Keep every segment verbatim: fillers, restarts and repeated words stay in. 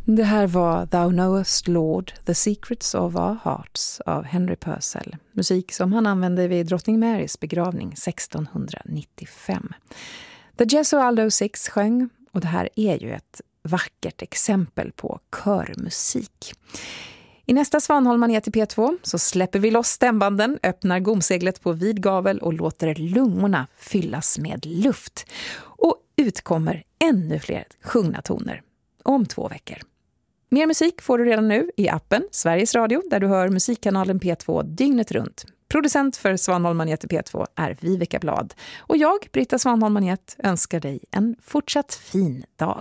Det här var Thou Knowest Lord, The Secrets of Our Hearts av Henry Purcell. Musik som han använde vid drottning Marys begravning sextonhundranittiofem. The Gesualdo Six sjöng, och det här är ju ett vackert exempel på körmusik. I nästa Svanholm-manet i P två så släpper vi loss stämbanden, öppnar gomseglet på vid gavel och låter lungorna fyllas med luft. Och utkommer ännu fler sjungna toner om två veckor. Mer musik får du redan nu i appen Sveriges Radio, där du hör musikkanalen P två dygnet runt. Producent för Svanholm-manet i P två är Viveka Blad. Och jag, Britta Svanholm-manet, önskar dig en fortsatt fin dag.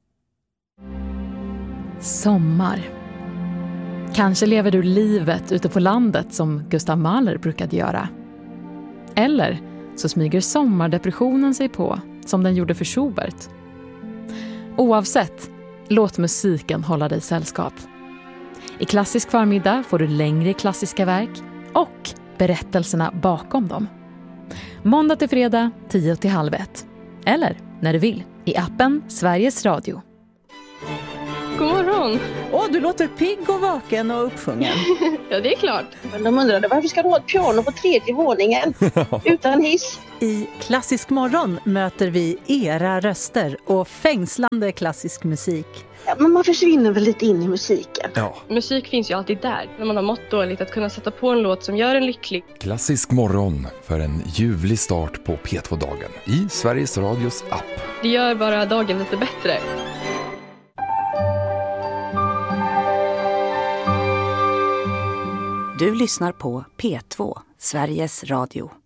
Sommar. Kanske lever du livet ute på landet som Gustav Mahler brukade göra. Eller så smyger sommardepressionen sig på som den gjorde för Schubert. Oavsett, låt musiken hålla dig sällskap. I Klassisk förmiddag får du längre klassiska verk och berättelserna bakom dem. Måndag till fredag, tio till halv ett. Eller när du vill, i appen Sveriges Radio. God morgon! Åh, du låter pigg och vaken och uppsjungen. Ja, det är klart. Men de undrade, varför ska du ha ett piano på tredje våningen utan hiss? I Klassisk morgon möter vi era röster och fängslande klassisk musik. Ja, men man försvinner väl lite in i musiken. Ja. Musik finns ju alltid där. När man har mått dåligt, att kunna sätta på en låt som gör en lycklig. Klassisk morgon för en ljuvlig start på P två-dagen i Sveriges Radios app. Det gör bara dagen lite bättre. Du lyssnar på P två, Sveriges Radio.